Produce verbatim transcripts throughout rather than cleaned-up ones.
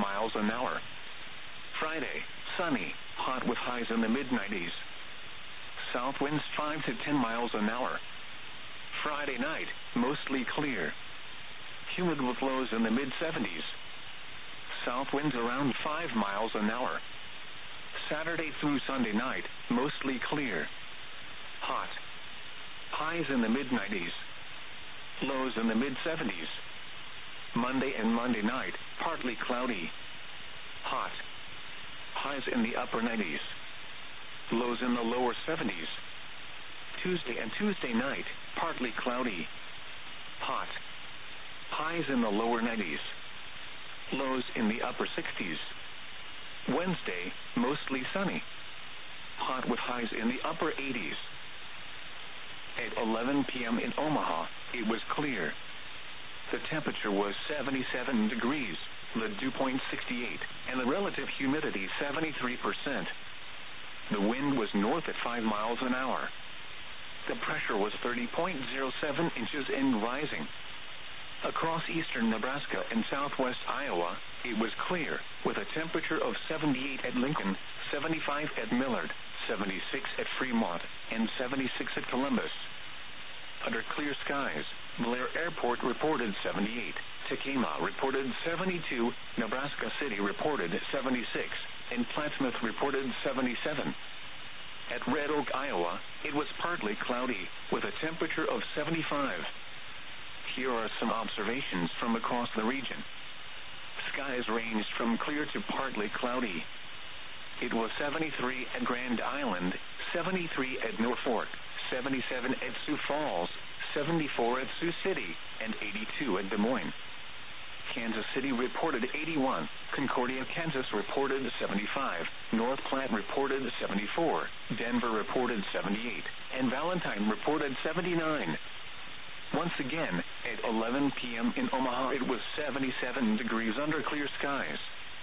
miles an hour. Friday, sunny, hot with highs in the mid nineties. South winds five to ten miles an hour. Friday night, mostly clear. Humid with lows in the mid seventies. South winds around five miles an hour. Saturday through Sunday night, mostly clear. Hot. Highs in the mid nineties. Lows in the mid seventies. Monday and Monday night, partly cloudy. Hot. Highs in the upper nineties. Lows in the lower seventies. Tuesday and Tuesday night, partly cloudy. Hot. Highs in the lower nineties. Lows in the upper sixties. Wednesday, mostly sunny. Hot with highs in the upper eighties. At eleven p.m. in Omaha, it was clear. The temperature was seventy-seven degrees, the dew point sixty-eight, and the relative humidity seventy-three percent. The wind was north at five miles an hour. The pressure was thirty point zero seven inches and rising. Across eastern Nebraska and southwest Iowa, it was clear, with a temperature of seventy-eight at Lincoln, seventy-five at Millard, seventy-six at Fremont, and seventy-six at Columbus. Under clear skies, Blair Airport reported seventy-eight, Tekamah reported seventy-two, Nebraska City reported seventy-six, and Plattsmouth reported seventy-seven. At Red Oak, Iowa, it was partly cloudy, with a temperature of seventy-five. Here are some observations from across the region. Skies ranged from clear to partly cloudy. It was seventy-three at Grand Island, seventy-three at Norfolk, seventy-seven at Sioux Falls, seventy-four at Sioux City, and eighty-two at Des Moines. Kansas City reported eighty-one, Concordia, Kansas reported seventy-five, North Platte reported seventy-four, Denver reported seventy-eight, and Valentine reported seventy-nine. Once again, at eleven p.m. in Omaha, it was seventy-seven degrees under clear skies.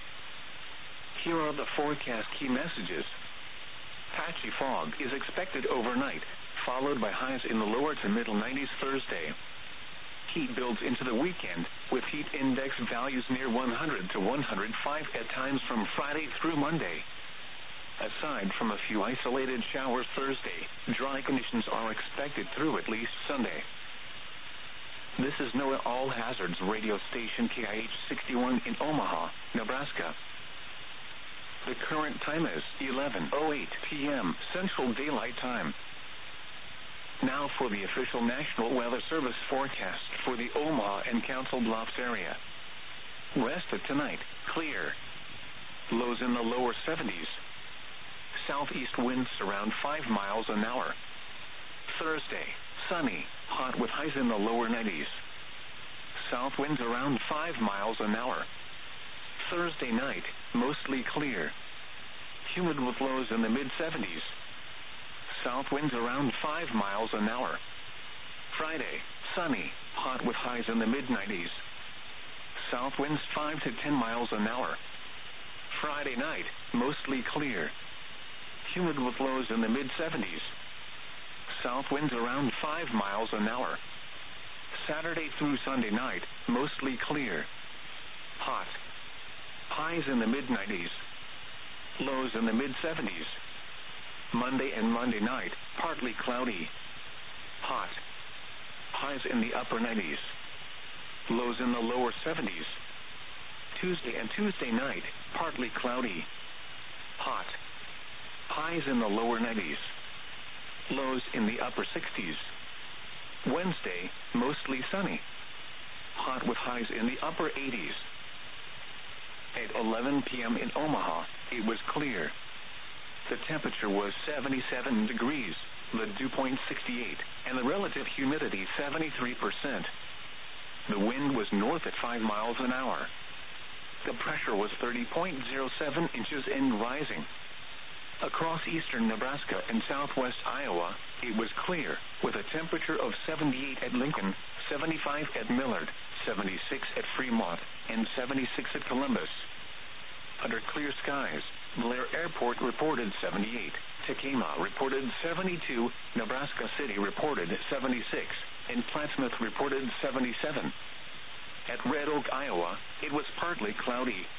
Here are the forecast key messages. Patchy fog is expected overnight, followed by highs in the lower to middle nineties Thursday. Heat builds into the weekend, with heat index values near one hundred to one hundred five at times from Friday through Monday. Aside from a few isolated showers Thursday, dry conditions are expected through at least Sunday. This is NOAA All Hazards radio station K I H sixty-one in Omaha, Nebraska. The current time is eleven oh eight p.m. Central Daylight Time. Now for the official National Weather Service forecast for the Omaha and Council Bluffs area. Rest of tonight, clear. Lows in the lower seventies. Southeast winds around five miles an hour. Thursday, sunny, hot with highs in the lower nineties. South winds around five miles an hour. Thursday night, mostly clear. Humid with lows in the mid seventies. South winds around five miles an hour. Friday, sunny, hot with highs in the mid nineties. South winds five to ten miles an hour. Friday night, mostly clear. Humid with lows in the mid seventies. South winds around five miles an hour. Saturday through Sunday night, mostly clear. Hot. Highs in the mid nineties. Lows in the mid seventies. Monday and Monday night, partly cloudy. Hot. Highs in the upper nineties. Lows in the lower seventies. Tuesday and Tuesday night, partly cloudy. Hot. Highs in the lower nineties. Lows in the upper sixties. Wednesday, mostly sunny. Hot with highs in the upper eighties. At eleven p.m. in Omaha, it was clear. The temperature was seventy-seven degrees, the dew point sixty-eight, and the relative humidity seventy-three percent. The wind was north at five miles an hour. The pressure was thirty point zero seven inches and rising. Across eastern Nebraska and southwest Iowa, it was clear, with a temperature of seventy-eight at Lincoln, seventy-five at Millard, seventy-six at Fremont, and seventy-six at Columbus. Under clear skies, Blair Airport reported seventy-eight, Tekamah reported seventy-two, Nebraska City reported seventy-six, and Plattsmouth reported seventy-seven. At Red Oak, Iowa, it was partly cloudy,